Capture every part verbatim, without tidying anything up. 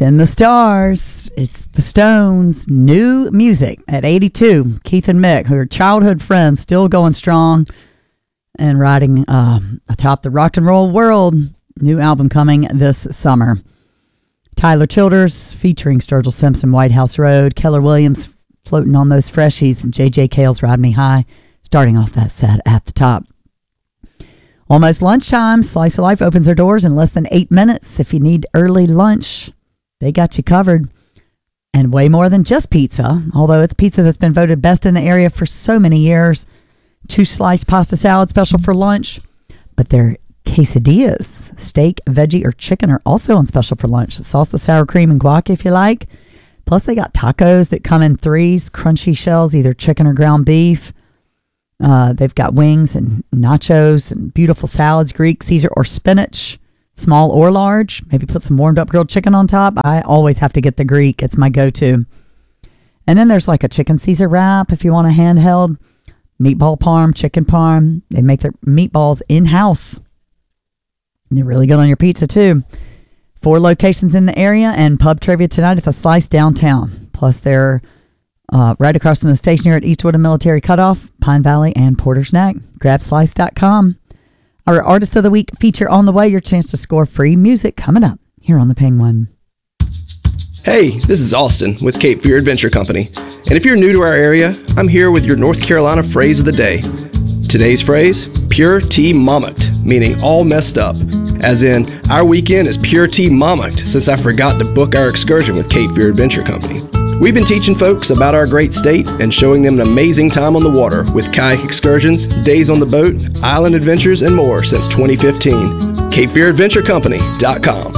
in the stars. It's the Stones. New music at eighty-two. Keith and Mick, who are childhood friends, still going strong and riding uh, atop the rock and roll world. New album coming this summer. Tyler Childers featuring Sturgill Simpson, White House Road. Keller Williams floating on those freshies. And J J Cale's Ride Me High, starting off that set at the top. Almost lunchtime. Slice of Life opens their doors in less than eight minutes. If you need early lunch, they got you covered. And way more than just pizza, although it's pizza that's been voted best in the area for so many years. Two sliced pasta salad special for lunch. But their quesadillas, steak, veggie, or chicken, are also on special for lunch. Salsa, sour cream, and guac if you like. Plus, they got tacos that come in threes, crunchy shells, either chicken or ground beef. Uh, they've got wings and nachos and beautiful salads, Greek, Caesar, or spinach, small or large. Maybe put some warmed up grilled chicken on top. I always have to get the Greek. It's my go-to. And then there's like a chicken Caesar wrap if you want a handheld. Meatball parm, chicken parm. They make their meatballs in-house. And they're really good on your pizza too. Four locations in the area and pub trivia tonight at the Slice downtown. Plus they're Uh, right across from the station here at Eastwood and Military Cutoff, Pine Valley, and Porter's Neck. grab slice dot com. Our Artist of the Week feature on the way. Your chance to score free music coming up here on the Penguin. Hey, this is Austin with Cape Fear Adventure Company. And if you're new to our area, I'm here with your North Carolina phrase of the day. Today's phrase, pure tea mommocked, meaning all messed up. As in, our weekend is pure tea mommocked since I forgot to book our excursion with Cape Fear Adventure Company. We've been teaching folks about our great state and showing them an amazing time on the water with kayak excursions, days on the boat, island adventures, and more since twenty fifteen. Cape Fear Adventure Company dot com.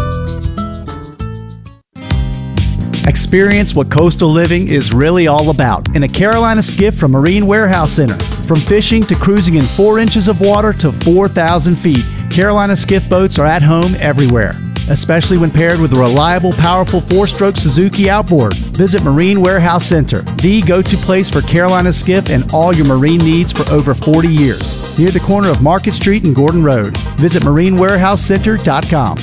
Experience what coastal living is really all about in a Carolina skiff from Marine Warehouse Center. From fishing to cruising in four inches of water to four thousand feet, Carolina skiff boats are at home everywhere, especially when paired with a reliable, powerful four-stroke Suzuki outboard. Visit Marine Warehouse Center, the go-to place for Carolina skiff and all your marine needs for over forty years. Near the corner of Market Street and Gordon Road. Visit marine warehouse center dot com.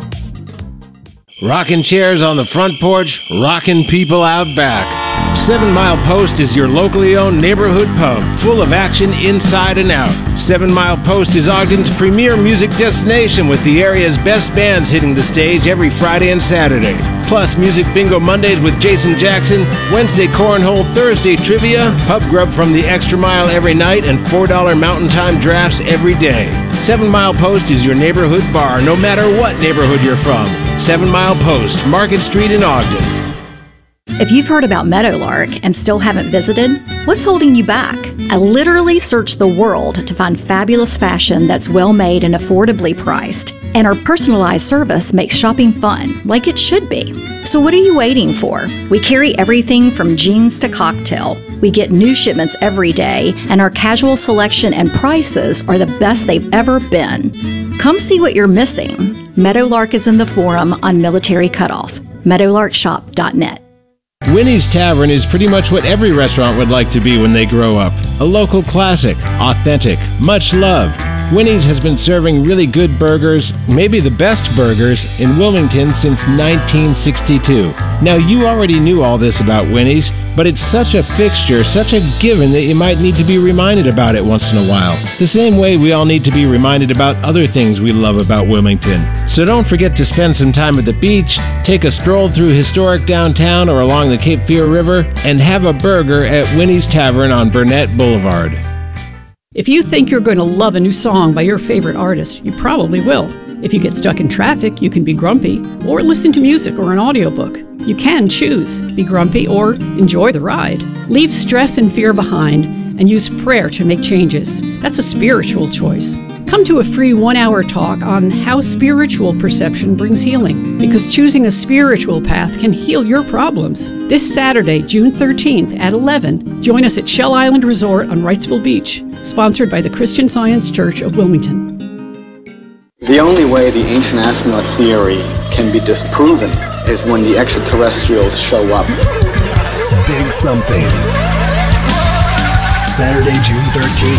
Rocking chairs on the front porch, rocking people out back. Seven Mile Post is your locally owned neighborhood pub, full of action inside and out. Seven Mile Post is Ogden's premier music destination with the area's best bands hitting the stage every Friday and Saturday. Plus, Music Bingo Mondays with Jason Jackson, Wednesday Cornhole, Thursday Trivia, pub grub from the Extra Mile every night, and four dollar Mountain Time drafts every day. Seven Mile Post is your neighborhood bar, no matter what neighborhood you're from. Seven Mile Post, Market Street in Ogden. If you've heard about Meadowlark and still haven't visited, what's holding you back? I literally searched the world to find fabulous fashion that's well made and affordably priced. And our personalized service makes shopping fun, like it should be. So what are you waiting for? We carry everything from jeans to cocktail. We get new shipments every day, and our casual selection and prices are the best they've ever been. Come see what you're missing. Meadowlark is in the Forum on Military Cutoff. meadowlark shop dot net. Winnie's Tavern is pretty much what every restaurant would like to be when they grow up. A local classic, authentic, much loved. Winnie's has been serving really good burgers, maybe the best burgers, in Wilmington since nineteen sixty-two. Now, you already knew all this about Winnie's, but it's such a fixture, such a given that you might need to be reminded about it once in a while. The same way we all need to be reminded about other things we love about Wilmington. So don't forget to spend some time at the beach, take a stroll through historic downtown or along the Cape Fear River, and have a burger at Winnie's Tavern on Burnett Boulevard. If you think you're going to love a new song by your favorite artist, you probably will. If you get stuck in traffic, you can be grumpy, or listen to music or an audiobook. You can choose, be grumpy or enjoy the ride. Leave stress and fear behind and use prayer to make changes. That's a spiritual choice. Come to a free one-hour talk on how spiritual perception brings healing, because choosing a spiritual path can heal your problems. This Saturday, June thirteenth at eleven, join us at Shell Island Resort on Wrightsville Beach, sponsored by the Christian Science Church of Wilmington. The only way the ancient astronaut theory can be disproven is when the extraterrestrials show up. Big something. Saturday, June thirteenth.